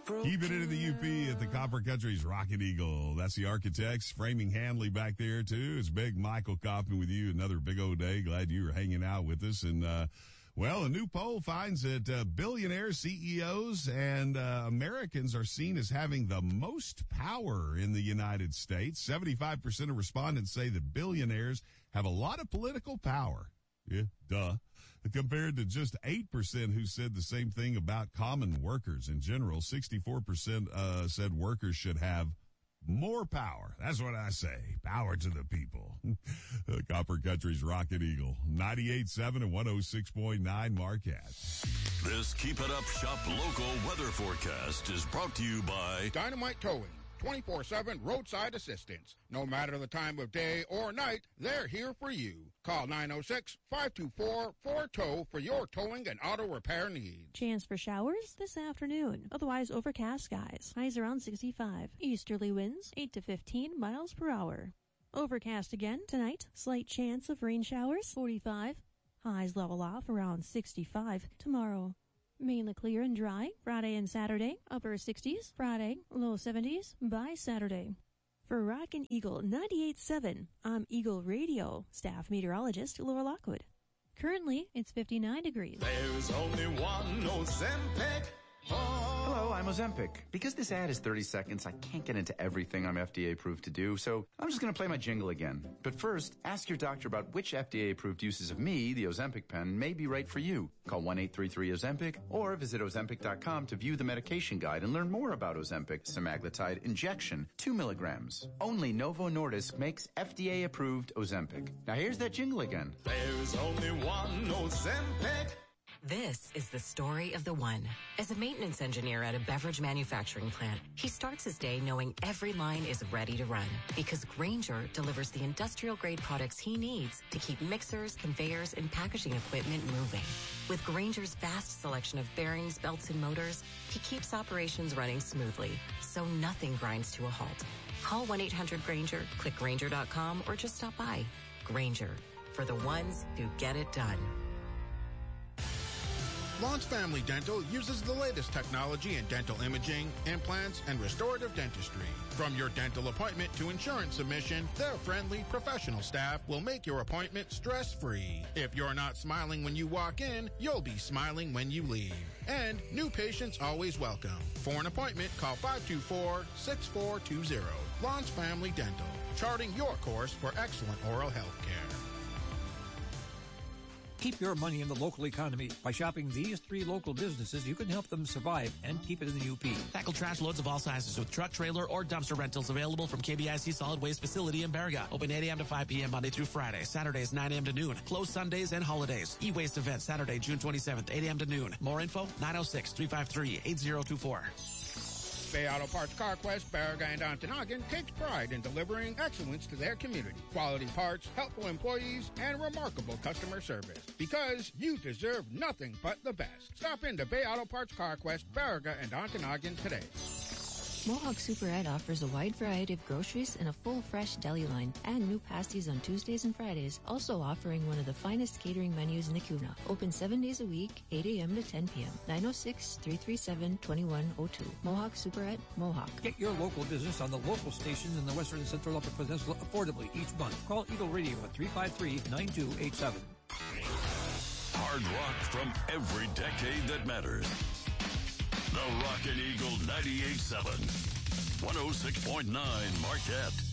Keeping it in the UP at the Copper Country's Rocket Eagle. That's the Architects. Framing Hanley back there, too. It's Big Michael Kaufman with you. Another big old day. Glad you were hanging out with us. And, well, a new poll finds that billionaires, CEOs, and Americans are seen as having the most power in the United States. 75% of respondents say that billionaires have a lot of political power. Yeah, duh. Compared to just 8% who said the same thing about common workers in general. 64% said workers should have more power. That's what I say. Power to the people. The Copper Country's Rocket Eagle. 98.7 and 106.9 Marquette. This Keep It Up Shop local weather forecast is brought to you by Dynamite Towing. 24/7 roadside assistance. No matter the time of day or night, they're here for you. Call 906-524-4TOW for your towing and auto repair needs. Chance for showers this afternoon. Otherwise overcast skies. Highs around 65. Easterly winds 8 to 15 miles per hour. Overcast again tonight. Slight chance of rain showers 45. Highs level off around 65 tomorrow. Mainly clear and dry Friday and Saturday, upper 60s Friday, low 70s by Saturday. For Rockin' Eagle 98.7, I'm Eagle Radio staff meteorologist Laura Lockwood. Currently, it's 59 degrees. There's only one Ozempic. Hello, I'm Ozempic. Because this ad is 30 seconds, I can't get into everything I'm FDA approved to do, so I'm just going to play my jingle again. But first, ask your doctor about which FDA approved uses of me, the Ozempic pen, may be right for you. Call 1-833-OZEMPIC or visit Ozempic.com to view the medication guide and learn more about Ozempic semaglutide injection, 2 milligrams. Only Novo Nordisk makes FDA approved Ozempic. Now here's that jingle again. There's only one Ozempic. This is the story of the one. As a maintenance engineer at a beverage manufacturing plant, he starts his day knowing every line is ready to run because Grainger delivers the industrial-grade products he needs to keep mixers, conveyors, and packaging equipment moving. With Grainger's vast selection of bearings, belts, and motors, he keeps operations running smoothly, so nothing grinds to a halt. Call 1-800-GRAINGER, click Grainger.com, or just stop by. Grainger, for the ones who get it done. Lawns Family Dental uses the latest technology in dental imaging, implants, and restorative dentistry. From your dental appointment to insurance submission, their friendly, professional staff will make your appointment stress-free. If you're not smiling when you walk in, you'll be smiling when you leave. And new patients always welcome. For an appointment, call 524-6420. Lawns Family Dental, charting your course for excellent oral health care. Keep your money in the local economy. By shopping these 3 local businesses, you can help them survive and keep it in the UP. Tackle trash loads of all sizes with truck, trailer, or dumpster rentals available from KBIC Solid Waste Facility in Baraga. Open 8 a.m. to 5 p.m. Monday through Friday. Saturdays 9 a.m. to noon. Closed Sundays and holidays. E-Waste event Saturday, June 27th, 8 a.m. to noon. More info, 906-353-8024. Bay Auto Parts CarQuest, Baraga, and Ontonagon takes pride in delivering excellence to their community. Quality parts, helpful employees, and remarkable customer service. Because you deserve nothing but the best. Stop into Bay Auto Parts CarQuest, Baraga, and Ontonagon today. Mohawk Super Ed offers a wide variety of groceries and a full fresh deli line and new pasties on Tuesdays and Fridays, also offering one of the finest catering menus in the Kuna. Open 7 days a week, 8 a.m. to 10 p.m. 906-337-2102. Mohawk Super Ed, Mohawk. Get your local business on the local stations in the Western and Central Upper Peninsula affordably each month. Call Eagle Radio at 353-9287. Hard rock from every decade that matters. The Rockin' Eagle 98.7, 106.9 Marquette.